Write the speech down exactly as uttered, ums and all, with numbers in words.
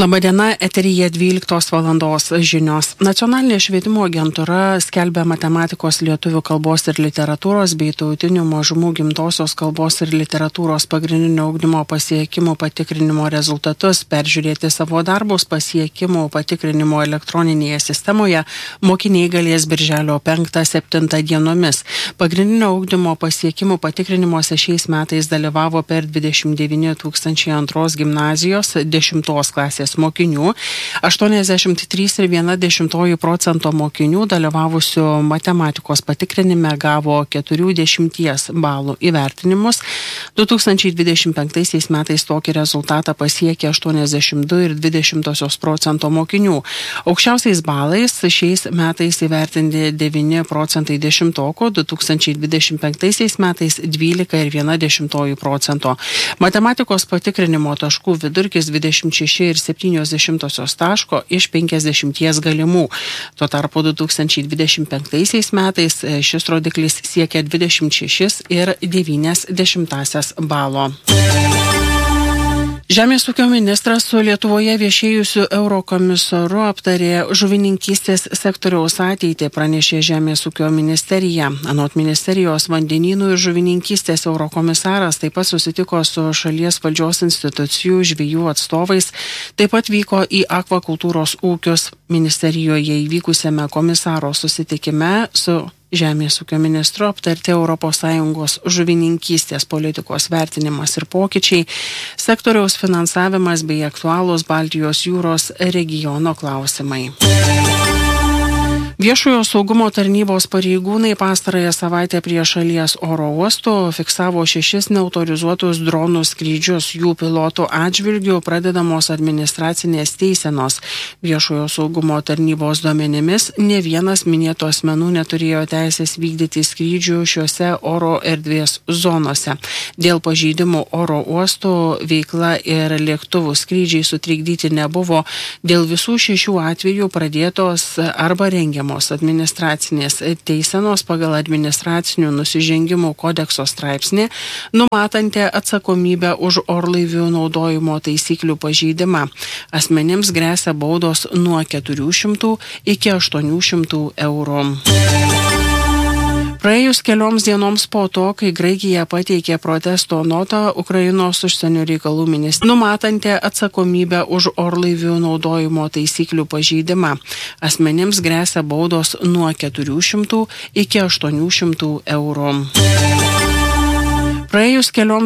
Labadiena, eteryje dvyliktos valandos žinios. Nacionalinė švietimo agentūra skelbia matematikos, lietuvių kalbos ir literatūros bei tautinių mažumų gimtosios kalbos ir literatūros pagrindinio ugdymo pasiekimų patikrinimo rezultatus. Peržiūrėti savo darbus pasiekimų patikrinimo elektroninėje sistemoje mokiniai galės birželio penktą septintą dienomis. Pagrindinio ugdymo pasiekimų patikrinimuose šiais metais dalyvavo per dvidešimt devyni tūkstančiai antros gimnazijos dešimtos klasės mokinių, aštuoniasdešimt trys ir viena dešimtoji procento mokinių dalyvavusių matematikos patikrinime gavo keturiasdešimt balų įvertinimus. du tūkstančiai dvidešimt penktaisiais metais tokį rezultatą pasiekė aštuoniasdešimt du ir dvi dešimtosios procento mokinių. Aukščiausiais balais šiais metais įvertinti devyni procentai dešimtokų, du tūkstančiai dvidešimt penktaisiais metais dvylika ir viena dešimtoji procento. Matematikos patikrinimo taškų vidurkis dvidešimt šeši ir septynios dešimtosios taško iš penkiasdešimties galimų. Tuo tarpu du tūkstančiai dvidešimt penktaisiais metais šis rodiklis siekia dvidešimt šešis ir devynias dešimtasias balo. Žemės ūkio ministras su Lietuvoje viešėjusiu eurokomisaru aptarė žuvininkystės sektoriaus ateitį, pranešė Žemės ūkio ministerija. Anot ministerijos vandenynų ir žuvininkystės eurokomisaras taip pat susitiko su šalies valdžios institucijų žvejų atstovais, taip pat vyko į akvakultūros ūkius. Ministerijoje įvykusiame komisaro susitikime su Žemės ūkio ministru aptarti Europos Sąjungos žuvininkystės politikos vertinimas ir pokyčiai, sektoriaus finansavimas bei aktualūs Baltijos jūros regiono klausimai. Viešojo saugumo tarnybos pareigūnai pastarąją savaitę prie šalies oro uostų fiksavo šešis neautorizuotus dronų skrydžius. Jų pilotų atžvilgių pradedamos administracinės teisenos. Viešojo saugumo tarnybos duomenimis ne vienas minėtų asmenų neturėjo teisės vykdyti skrydžių šiuose oro erdvės zonose. Dėl pažeidimų oro uostų veikla ir lėktuvų skrydžiai sutrikdyti nebuvo. Dėl visų šešių atvejų pradėtos arba rengiamos administracinės teisenos pagal administracinių nusižengimų kodekso straipsnį, numatantį atsakomybę už orlaivių naudojimo taisyklių pažeidimą. Asmenims gresia baudos nuo keturių šimtų iki aštuonių šimtų eurų. Praėjus kelioms dienoms po to, kai Graikija pateikė protesto notą, Ukrainos užsienio reikalų ministrė numatantį atsakomybę už orlaivių naudojimo taisyklių pažeidimą. Asmenims gresia baudos nuo keturių šimtų iki aštuonių šimtų eurų. Praėjus kelioms